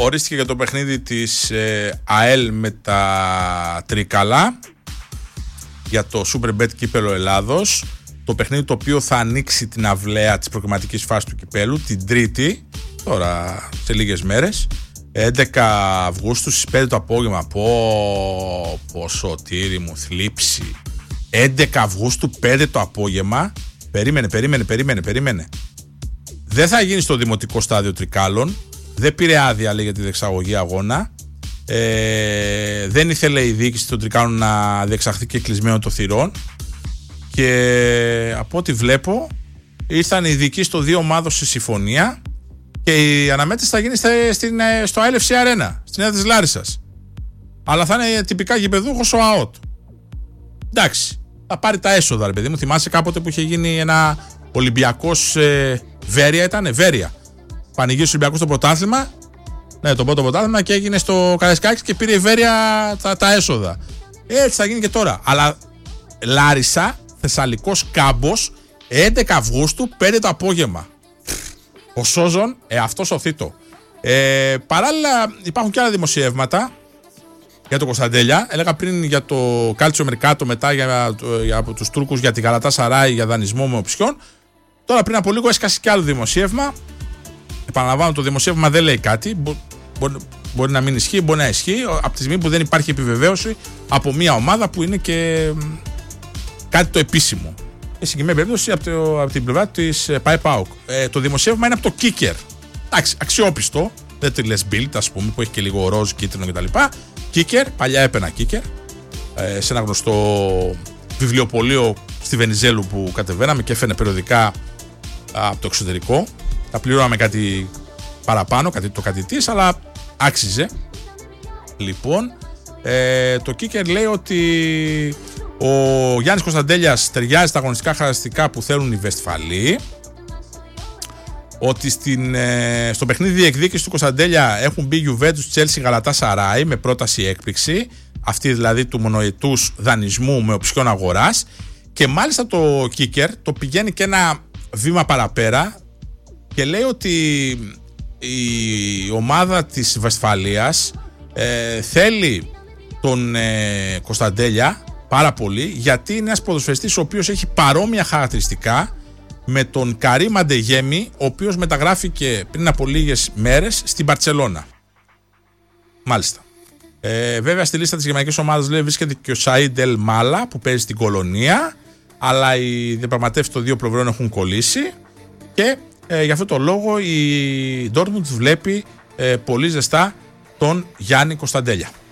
Ορίστηκε για το παιχνίδι της ΑΕΛ με τα Τρίκαλα για το Superbet Κύπελλο Ελλάδος. Το παιχνίδι το οποίο θα ανοίξει την αυλαία της προκριματικής φάσης του κυπέλου την Τρίτη, τώρα σε λίγες μέρες, 11 Αυγούστου στις 5 το απόγευμα. Πω Σωτήρη μου, θλίψη. 11 Αυγούστου 5 το απόγευμα. Περίμενε. Δεν θα γίνει στο Δημοτικό Στάδιο Τρικάλων. Δεν πήρε άδεια, λέει, για τη διεξαγωγή αγώνα. Δεν ήθελε η διοίκηση των Τρικάλων να διεξαχθεί και κλεισμένο των θυρών. Και από ό,τι βλέπω, ήρθαν οι διοικήσεις των δύο ομάδων σε συμφωνία και η αναμέτρηση θα γίνει στο LFC Arena, στην Νέα της Λάρισσας. Αλλά θα είναι τυπικά γηπεδούχος ο ΑΟΤ. Εντάξει, θα πάρει τα έσοδα, ρε παιδί μου. Θυμάσαι κάποτε που είχε γίνει ένα Ολυμπιακός Βέρεια, Βέρεια. Πανηγύρι του Ολυμπιακού στο πρωτάθλημα. Ναι, το πρώτο πρωτάθλημα, και έγινε στο Καραϊσκάκης και πήρε η Βέρεια τα έσοδα. Έτσι θα γίνει και τώρα. Αλλά Λάρισα, Θεσσαλικός Κάμπος, 11 Αυγούστου, 5 το απόγευμα. Ο Σόζον, αυτός ο θήτο. Παράλληλα υπάρχουν και άλλα δημοσιεύματα για τον Κωνσταντέλια. Έλεγα πριν για το Κάλτσιο Μερκάτο, μετά για τους Τούρκους, για τη Γαλατάσαράι, για δανεισμό με οψιόν. Τώρα πριν από λίγο έσκασε και άλλο δημοσίευμα. Επαναλαμβάνω, το δημοσίευμα δεν λέει κάτι. Μπορεί να μην ισχύει, μπορεί να ισχύει, από τη στιγμή που δεν υπάρχει επιβεβαίωση από μια ομάδα που είναι και κάτι το επίσημο. Σε συγκεκριμένη περίπτωση από την πλευρά της ΠΑΕ-ΠΑΟΚ. Το δημοσίευμα είναι από το Kicker. Εντάξει, αξιόπιστο. Δεν τη λες Bild, ας πούμε, που έχει και λίγο ροζ, κίτρινο κτλ. Kicker, παλιά έπαινα Kicker. Σε ένα γνωστό βιβλιοπωλείο στη Βενιζέλου που κατεβαίναμε και έφερε περιοδικά από το εξωτερικό. Τα πληρώναμε κάτι παραπάνω, κάτι της, αλλά άξιζε. Λοιπόν, το Kicker λέει ότι ο Γιάννης Κωνσταντέλιας ταιριάζει στα αγωνιστικά χαρακτηριστικά που θέλουν οι Βεσφαλοί, ότι στο παιχνίδι διεκδίκηση του Κωνσταντέλια έχουν μπει Γιουβέντους, Τσέλσι, Γαλατάσαράι με πρόταση έκπληξη, αυτή δηλαδή του μονοετούς δανεισμού με οψιόν αγοράς, και μάλιστα το Kicker το πηγαίνει και ένα βήμα παραπέρα και λέει ότι η ομάδα της Βεσφαλίας θέλει τον Κωνσταντέλια πάρα πολύ, γιατί είναι ένας ποδοσφαιριστής ο οποίος έχει παρόμοια χαρακτηριστικά με τον Καρίμ Αντεγέμι, ο οποίος μεταγράφηκε πριν από λίγες μέρες στην Μπαρτσελώνα. Μάλιστα. Βέβαια στη λίστα της γερμανικής ομάδας, λέει, βρίσκεται και ο Σαΐντ Ελ Μάλα που παίζει στην Κολονία, αλλά οι διαπραγματεύσεις των δύο πλευρών έχουν κολλήσει και γι' αυτό το λόγο η Ντόρτμουντ βλέπει πολύ ζεστά τον Γιάννη Κωνσταντέλια.